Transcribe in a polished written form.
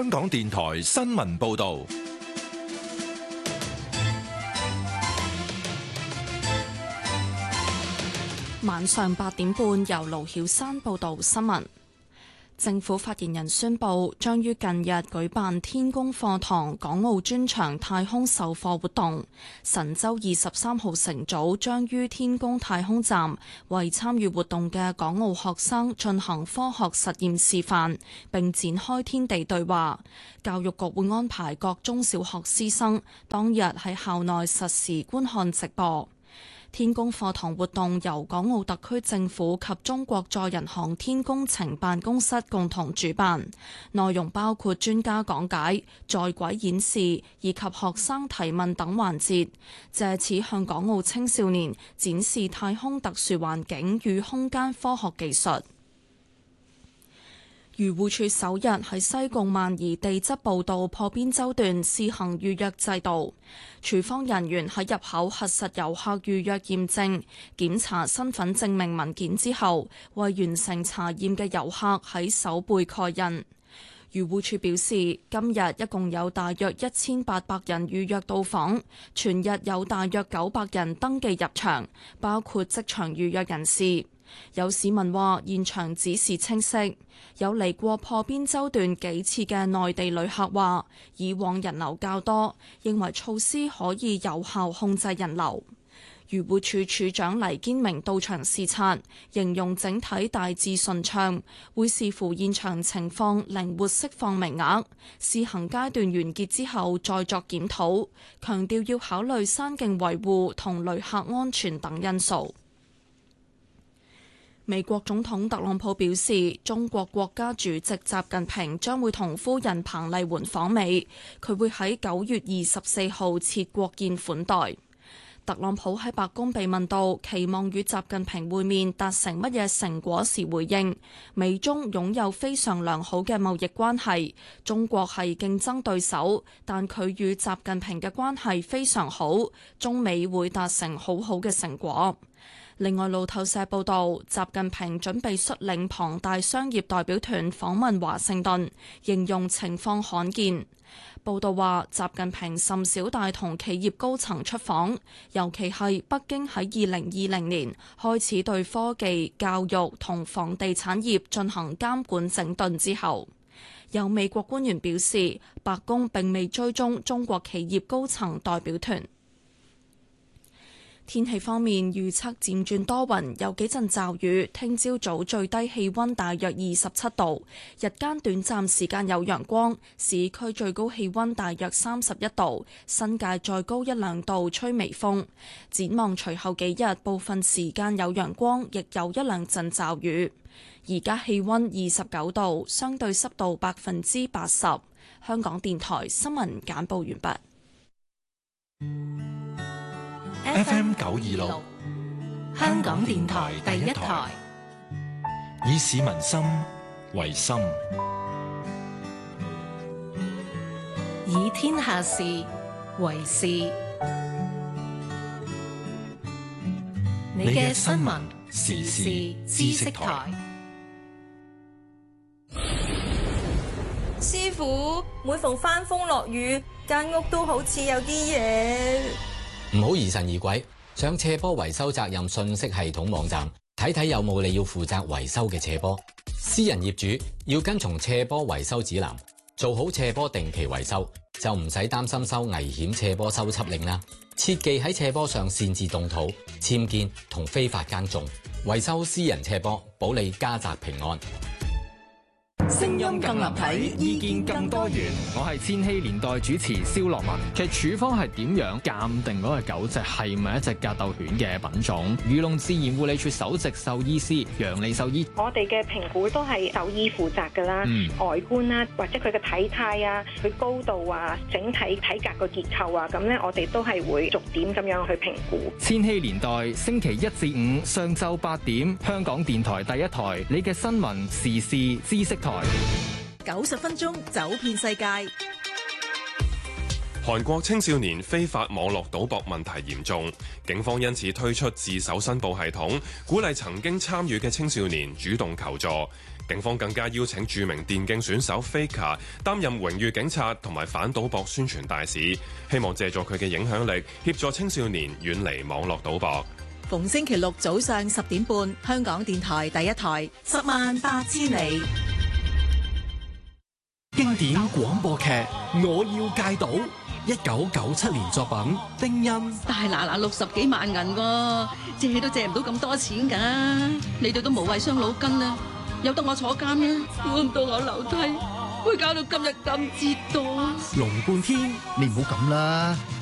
香港電台新聞報道。 晚上8點半，由盧曉珊報道新聞。政府發言人宣布，將於近日舉辦天宮課堂港澳專場太空授課活動。神舟23號乘組將於天宮太空站為參與活動嘅港澳學生進行科學實驗示範，並展開天地對話。教育局會安排各中小學師生當日喺校內實時觀看直播。天宮課堂活動由港澳特區政府及中國載人航天工程辦公室共同主辦，內容包括專家講解、在軌演示以及學生提問等環節，藉此向港澳青少年展示太空特殊環境與空間科學技術。漁護署首日喺西貢萬宜地質步道破邊洲段試行預約制度，署方人員喺入口核實遊客預約驗證、檢查身份證明文件之後，為完成查驗嘅遊客喺手背蓋印。漁護署表示，今日一共有大約1800人預約到訪，全日有大約900人登記入場，包括即場預約人士。有市民話現場指示清晰，有嚟過破邊洲段幾次嘅內地旅客話以往人流較多，認為措施可以有效控制人流。漁護署署長黎堅明到場視察，形容整體大致順暢，會視乎現場情況靈活釋放名額，試行階段完結之後再作檢討，強調要考慮山徑維護同旅客安全等因素。美國總統特朗普表示，中國國家主席習近平將會同夫人彭麗媛訪美，佢會喺9月24號設國宴款待。特朗普喺白宮被問到期望與習近平會面達成乜嘢成果時，回應美中擁有非常良好嘅貿易關係，中國係競爭對手，但佢與習近平嘅關係非常好，中美會達成好好嘅成果。另外，路透社報道，習近平準備率領龐大商業代表團訪問華盛頓，形容情況罕見。報道話，習近平甚少帶同企業高層出訪，尤其係北京喺2020年開始對科技、教育同房地產業進行監管整頓之後。有美國官員表示，白宮並未追蹤中國企業高層代表團。天氣方面，預測漸轉多雲，有幾陣驟雨。聽朝早最低氣溫大約27度，日間短暫時間有陽光，市區最高氣溫大約31度，新界再高1-2度，吹微風。展望隨後幾日，部分時間有陽光，亦有1-2陣驟雨。而家氣溫29度，相對濕度80%。香港電台新聞簡報完畢。 FM 926， 香港電台第一台， 以市民心為心， 以天下事為事。你嘅新聞時事知識台。 師傅，每逢翻風落雨，間屋都好似有啲嘢。 唔好疑神疑鬼，上斜坡維修責任信息系統網站睇睇有冇你要負責維修嘅斜坡。私人業主要跟從斜坡維修指南，做好斜坡定期維修，就唔使擔心收危險斜坡修葺令啦。切忌喺斜坡上擅自動土、僭建同非法耕種，維修私人斜坡，保你家宅平安。 聲音更立體，意見更多元。我係千禧年代主持蕭樂文。其實處方係點樣鑑定嗰隻狗隻係咪一隻格鬥犬嘅品種？漁農自然護理署首席獸醫師楊利獸醫， 我哋嘅評估都係獸醫負責㗎啦。外觀啦，或者佢嘅體態啊，佢高度啊，整體體格個結構啊，咁咧我哋都係會逐點咁樣去評估。 千禧年代星期1至5上晝8點，香港電台第一台，你嘅新聞時事知識台。 90分鐘走遍世界。 韓國青少年非法網絡賭博問題嚴重，警方因此推出自首申報系統，鼓勵曾經參與嘅青少年主動求助。警方更加邀請著名電競選手 Faker 擔任榮譽警察同埋反賭博宣傳大使，希望借助佢嘅影響力協助青少年遠離網絡賭博。 逢星期六早上10點半，香港電台第一台，108000里。 經典廣播劇《我要戒賭》，1997年作品，丁欣。 大嗱60幾萬銀喎，借都借唔到咁多錢㗎，你哋都無謂傷腦筋啦，由得我坐監啦，估唔到我樓梯會搞到今日咁折墮。 龍半天，你唔好咁啦，